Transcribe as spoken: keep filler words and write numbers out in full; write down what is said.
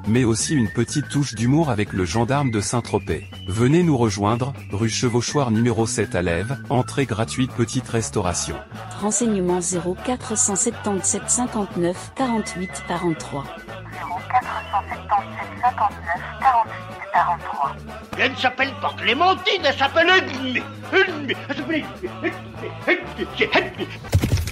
mais aussi une petite touche d'humour avec le gendarme de Saint-Tropez. Venez nous rejoindre, rue Chevauchoir numéro sept à Lèves, entrée gratuite petite restauration. Renseignements zéro quatre cent soixante-dix-sept cinquante-neuf quarante-huit quarante-trois. zéro quatre cent soixante-dix-sept cinquante-neuf quarante-huit quarante-trois. Elle ne s'appelle pas Clémentine, elle s'appelle Edmé. Edmé, elle s'appelle Edmé. Edmé, Edmé, Edmé.